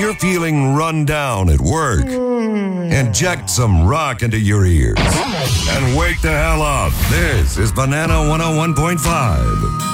you're feeling run down at work, inject some rock into your ears and wake the hell up. This is Banana 101.5.